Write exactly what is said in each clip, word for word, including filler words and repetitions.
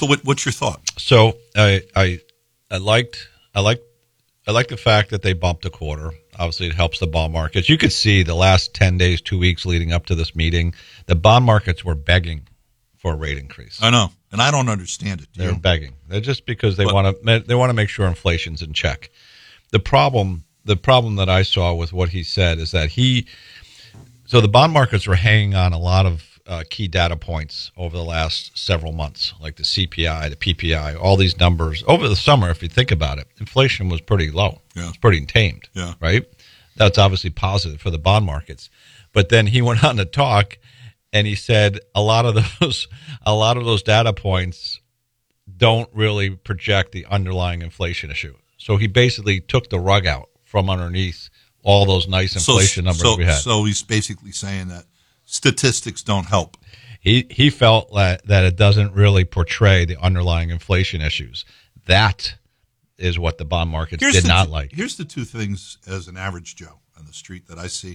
So what, what's your thought? So I I I liked I liked I like the fact that they bumped a quarter. Obviously, it helps the bond markets. You could see the last ten days, two weeks leading up to this meeting, the bond markets were begging for a rate increase. I know, and I don't understand it. Do They're you? begging. They're just because they But- want to they want to make sure inflation's in check. The problem the problem that I saw with what he said is that he so the bond markets were hanging on a lot of uh, key data points over the last several months, like the C P I, the P P I, all these numbers. Over the summer, if you think about it, inflation was pretty low. Yeah. It's pretty tamed, Yeah. right? That's obviously positive for the bond markets. But then he went on to talk, and he said a lot of those, a lot of those data points don't really project the underlying inflation issue. So he basically took the rug out from underneath all those nice inflation so, numbers so, we had. So he's basically saying that statistics don't help. He he felt that, that it doesn't really portray the underlying inflation issues. That is what the bond markets Here's did the not t- like. Here's the two things as an average Joe on the street that I see.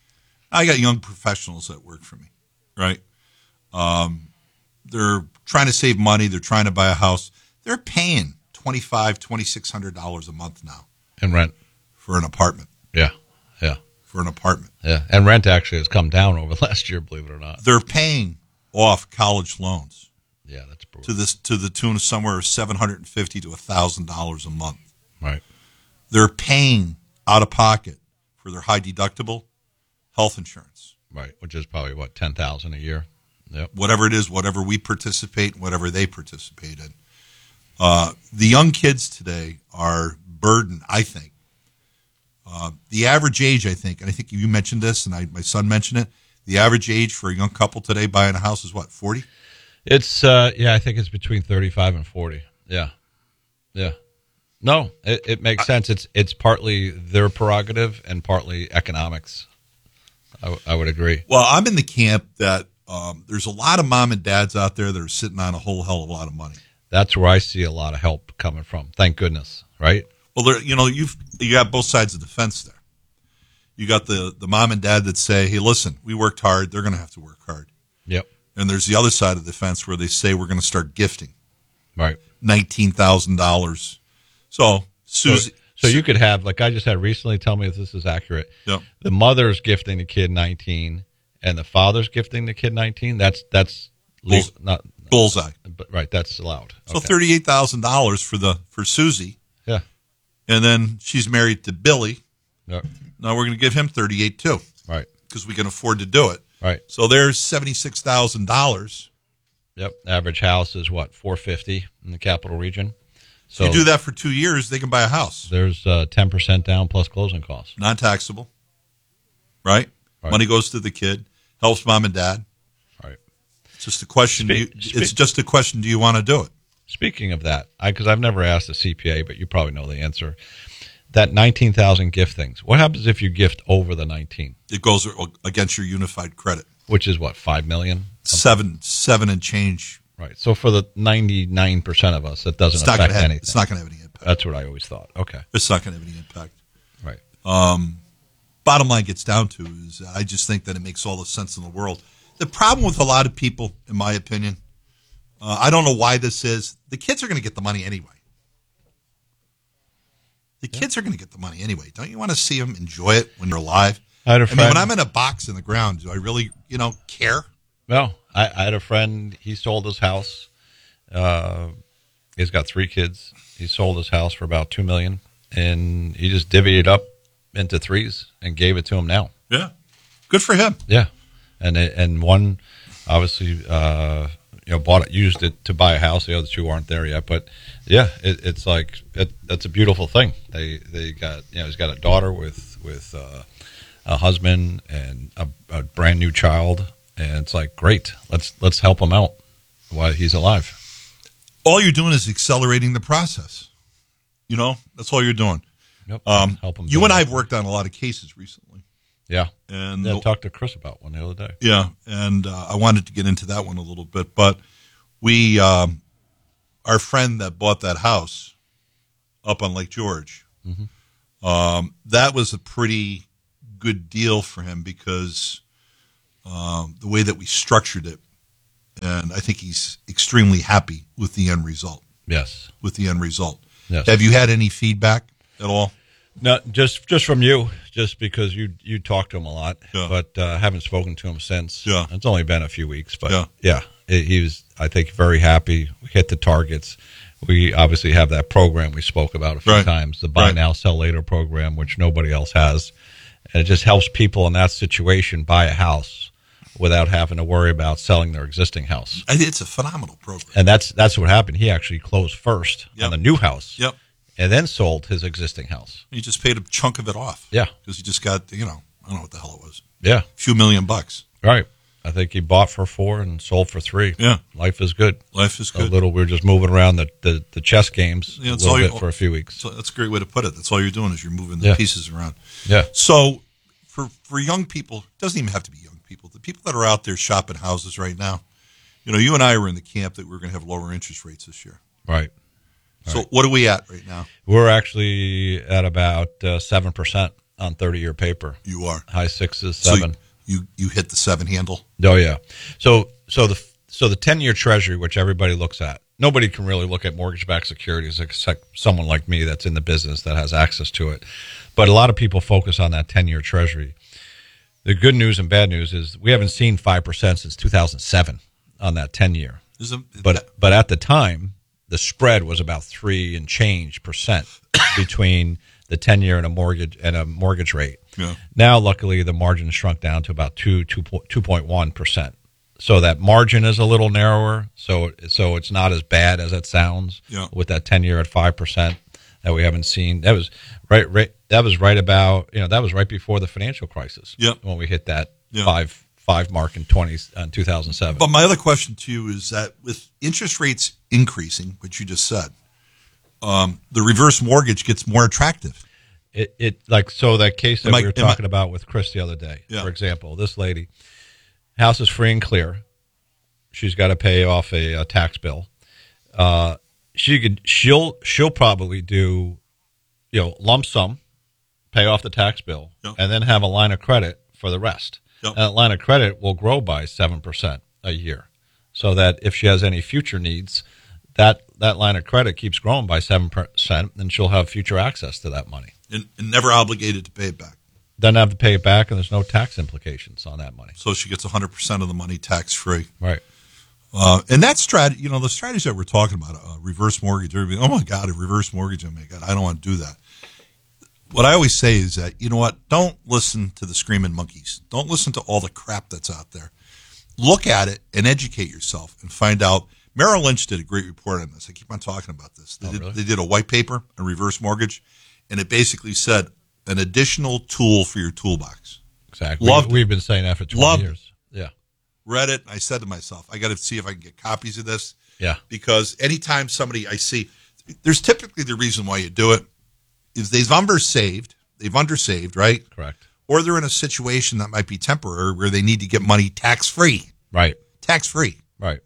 I got young professionals that work for me, right? Um, they're trying to save money. They're trying to buy a house. They're paying twenty-five hundred dollars, twenty-six hundred dollars a month now And rent. for an apartment. Yeah, yeah, For an apartment. yeah. And rent actually has come down over last year, believe it or not. They're paying off college loans Yeah, that's brutal. to this to the tune of somewhere seven hundred fifty to one thousand dollars a month. Right. They're paying out of pocket for their high deductible health insurance. Right, which is probably, what, ten thousand dollars a year? Yep. Whatever it is, whatever we participate, whatever they participate in. Uh, the young kids today are burdened, I think. Uh, the average age, I think, and I think you mentioned this, and I, my son mentioned it, the average age for a young couple today buying a house is what, forty? It's, uh, yeah, I think it's between thirty-five and forty. Yeah. Yeah. No, it, it makes sense. It's it's partly their prerogative and partly economics. I, w- I would agree. Well, I'm in the camp that um, there's a lot of mom and dads out there that are sitting on a whole hell of a lot of money. That's where I see a lot of help coming from. Thank goodness, right? Well, there, you know, you've you got both sides of the fence there. You got the, the mom and dad that say, hey, listen, we worked hard. They're going to have to work hard. Yep. And there's the other side of the fence where they say we're going to start gifting Right. nineteen thousand dollars. So, Susie. So, so you could have, like I just had recently, tell me if this is accurate. Yep. The mother's gifting the kid nineteen and the father's gifting the kid nineteen. That's, that's legal, Bulls- not, Bullseye. but right. That's allowed. So Okay. thirty-eight thousand dollars for the for Susie. Yeah. And then she's married to Billy. Yep. Now we're going to give him thirty-eight too Right. because we can afford to do it. Right. So there's seventy-six thousand dollars. Yep. Average house is what, four fifty in the capital region. So You do that for two years, they can buy a house. there's uh, ten percent down plus closing costs. Non-taxable. Right? Right. Money goes to the kid, helps mom and dad. Right. It's just a question. Speak- do you, speak- it's just a question. Do you want to do it? Speaking of that, because I've never asked a C P A, but you probably know the answer. That nineteen thousand gift things. What happens if you gift over the nineteen, It goes against your unified credit. which is what, five million? Seven, seven and change. Right. So for the ninety-nine percent of us, that doesn't It's not going affect to have. anything. It's not going to have any impact. That's what I always thought. Okay. It's not going to have any impact. Right. Um, bottom line gets down to is I just think that it makes all the sense in the world. The problem with a lot of people, in my opinion, uh, I don't know why this is. The kids are going to get the money anyway. The kids are going to get the money anyway. Don't you want to see them enjoy it when they're alive? I had a I mean, friend. when I'm in a box in the ground, do I really, you know, care? No, I, I had a friend. He sold his house. Uh, he's got three kids. He sold his house for about two million, and he just divvied it up into threes and gave it to him now. Yeah. Good for him. Yeah, and it, and one obviously uh, you know bought it, used it to buy a house. The other two aren't there yet, but yeah, it, it's like it, that's a beautiful thing. They they got you know he's got a daughter with with uh, a husband and a, a brand new child, and it's like great. Let's let's help him out while he's alive. All you're doing is accelerating the process. You know, that's all you're doing. Yep. Um, help him. you do and it. I have worked on a lot of cases recently. Yeah. And Yeah, I the- talked to Chris about one the other day. Yeah, and uh, I wanted to get into that one a little bit, but we, um, our friend that bought that house up on Lake George, Mm-hmm. um, that was a pretty good deal for him because um, the way that we structured it, and I think he's extremely happy with the end result. Yes. With the end result. Yes. Have you had any feedback at all? No, just just from you, just because you you talk to him a lot, Yeah. but uh, haven't spoken to him since. Yeah. It's only been a few weeks, but Yeah. yeah, it, he was, I think, very happy. We hit the targets. We obviously have that program we spoke about a few Right. times, the buy Right. now, sell later program, which nobody else has. And it just helps people in that situation buy a house without having to worry about selling their existing house. I think it's a phenomenal program. And that's that's what happened. He actually closed first Yep. on the new house Yep. and then sold his existing house. He just paid a chunk of it off. Yeah. Because he just got, you know, I don't know what the hell it was. Yeah. A few million bucks. Right. I think he bought for four and sold for three. Yeah. Life is good. Life is A good. little, we're just moving around the, the, the chess games Yeah, a it's little all you- bit for a few weeks. So that's a great way to put it. That's all you're doing is you're moving the Yeah. pieces around. Yeah. So for for young people, it doesn't even have to be young people. The people that are out there shopping houses right now, you know, you and I were in the camp that we're going to have lower interest rates this year. Right. So what are we at right now? We're actually at about uh, seven percent on thirty-year paper. You are. High sixes, So seven. you, you you hit the seven handle. Oh yeah. So so the so the ten-year Treasury, which everybody looks at, nobody can really look at mortgage-backed securities except someone like me that's in the business that has access to it. But a lot of people focus on that ten-year Treasury. The good news and bad news is we haven't seen five percent since two thousand seven on that ten-year. Is a, But but at the time, the spread was about three and change percent between the ten-year and a mortgage and a mortgage rate. Yeah. Now, luckily, the margin shrunk down to about two two two point one percent. So that margin is a little narrower. So so it's not as bad as it sounds. Yeah. With that ten-year at five percent that we haven't seen. That was right right. That was right about you know that was right before the financial crisis. Yeah. When we hit that Yeah. five five mark in twenty uh, two thousand seven. But my other question to you is that with interest rates increasing, which you just said, um, the reverse mortgage gets more attractive. It, it like so that case that Am I- we were am I- talking about with Chris the other day. Yeah. For example, this lady, house is free and clear. She's got to pay off a, a tax bill. Uh, she could she'll she'll probably do, you know, lump sum, pay off the tax bill, Yeah. and then have a line of credit for the rest. Yeah. And that line of credit will grow by seven percent a year, so that if she has any future needs, that that line of credit keeps growing by seven percent, and she'll have future access to that money. And, and never obligated to pay it back. Doesn't have to pay it back, and there's no tax implications on that money. So she gets one hundred percent of the money tax free. Right. Uh, and that strategy, you know, the strategies that we're talking about, uh, reverse mortgage, everybody, oh my God, a reverse mortgage, oh my God, I don't want to do that. What I always say is that, you know what, don't listen to the screaming monkeys. Don't listen to all the crap that's out there. Look at it and educate yourself and find out. Merrill Lynch did a great report on this. I keep on talking about this. They, Oh, did, really? they did a white paper on reverse mortgage, and it basically said an additional tool for your toolbox. Exactly. Loved we, we've been saying that for twenty Loved years. Yeah. Read it, and I said to myself, I got to see if I can get copies of this. Yeah. Because anytime somebody I see, there's typically the reason why you do it is they've undersaved, they've undersaved, right? Correct. Or they're in a situation that might be temporary where they need to get money tax free, Right. tax free. Right.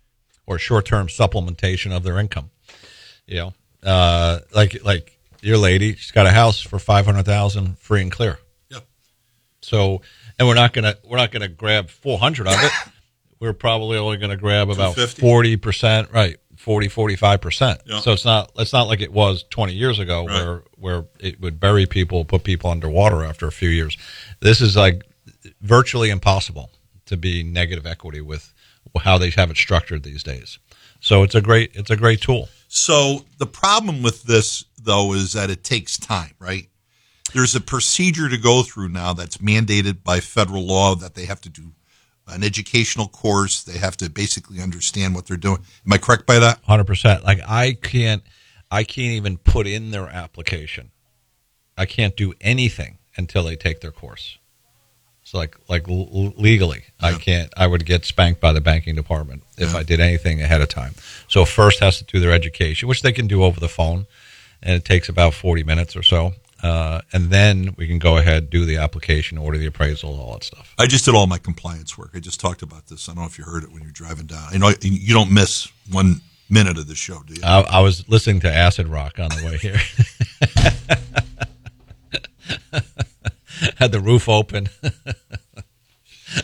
Or short-term supplementation of their income. You know, uh, like like your lady, she's got a house for five hundred thousand, free and clear. Yeah. So, and we're not gonna we're not gonna grab four hundred of it. We're probably only gonna grab about two hundred fifty? forty percent, right? forty, forty-five percent. Yeah. So it's not it's not like it was twenty years ago Right. where where it would bury people, put people underwater after a few years. This is like virtually impossible to be negative equity with how they have it structured these days. So it's a great it's a great tool. So the problem with this, though, is that it takes time, right? There's a procedure to go through now that's mandated by federal law that they have to do an educational course. They have to basically understand what they're doing. Am I correct by that? one hundred percent. Like I can't I can't even put in their application. I can't do anything until they take their course. So like like l- legally, I Yeah. can't. I would get spanked by the banking department if Yeah. I did anything ahead of time. So first has to do their education, which they can do over the phone, and it takes about forty minutes or so. Uh, and then we can go ahead, do the application, order the appraisal, all that stuff. I just did all my compliance work. I just talked about this. I don't know if you heard it when you're driving down. I know you don't miss one minute of the show, do you? I, I was listening to Acid Rock on the way here. Had the roof open.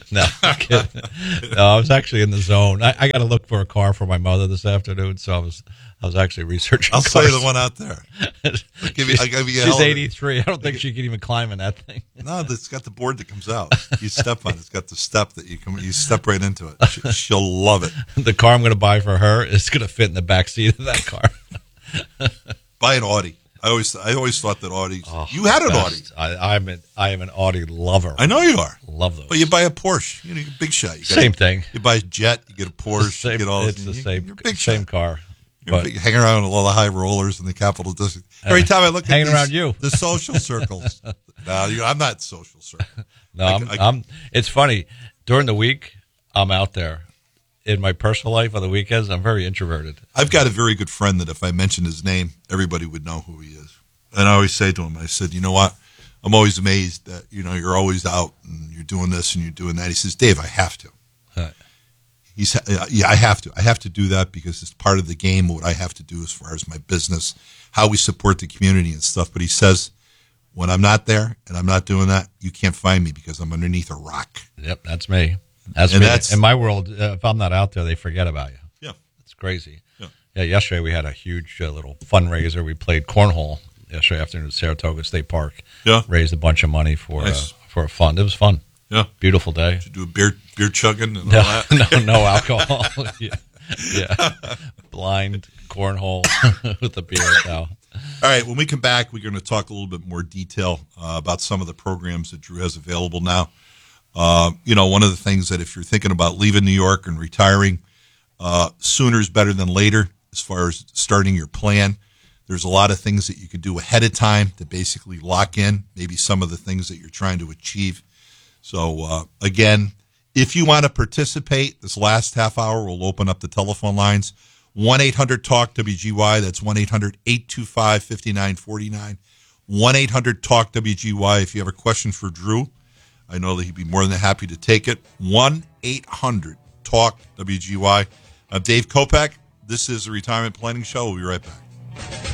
No, I'm kidding. No, I was actually in the zone. I, I got to look for a car for my mother this afternoon, so I was I was actually researching. I'll cars. sell you the one out there. I'll give you, I'll give you a She's hell of a- eighty-three. I don't think she can even climb in that thing. No, it's got the board that comes out. You step on it. It's got the step that you come. You step right into it. She, she'll love it. The car I'm going to buy for her is going to fit in the back seat of that car. Buy an Audi. I always, I always thought that Audi. Oh, you had an best. Audi. I, I'm an, I am an Audi lover. I know you are. Love those. But you buy a Porsche. You know, you're a big shot. You got Same a, thing. You buy a jet. You get a Porsche. Same, you get all. it's the you, same You're a big same shot. car. You're But big, hang around with all the high rollers in the Capital District. Every time I look at hanging these, around you. the social circles. No, you, I'm not social circle. no, I- I'm, I- I'm. It's funny. During the week, I'm out there. In my personal life on the weekends, I'm very introverted. I've got a very good friend that if I mentioned his name, everybody would know who he is. And I always say to him, I said, you know what? I'm always amazed that, you know, you're always out and you're doing this and you're doing that. He says, Dave, I have to. Right. He's, yeah, I have to. I have to do that because it's part of the game, what I have to do as far as my business, how we support the community and stuff. But he says, when I'm not there and I'm not doing that, you can't find me because I'm underneath a rock. Yep, that's me. That's And me. that's- in my world, uh, if I'm not out there, they forget about you. Yeah. It's crazy. Yeah. Yeah. Yesterday we had a huge uh, little fundraiser. We played cornhole yesterday afternoon at Saratoga State Park. Yeah. Raised a bunch of money for Nice. uh, for a fund. It was fun. Yeah. Beautiful day. To do a beer, beer chugging and all No, that. no, no alcohol. yeah. yeah. Blind cornhole with the beer. No. All right, when we come back, we're going to talk a little bit more detail uh, about some of the programs that Drew has available now. Uh, you know, one of the things that if you're thinking about leaving New York and retiring, uh, sooner is better than later as far as starting your plan. There's a lot of things that you could do ahead of time to basically lock in maybe some of the things that you're trying to achieve. So, uh, again, if you want to participate, this last half hour, we'll open up the telephone lines. one eight hundred talk W G Y. That's one eight hundred eight two five five nine four nine. one eight hundred talk W G Y. If you have a question for Drew, I know that he'd be more than happy to take it. one eight hundred talk W G Y. I'm Dave Kopak. This is the Retirement Planning Show. We'll be right back.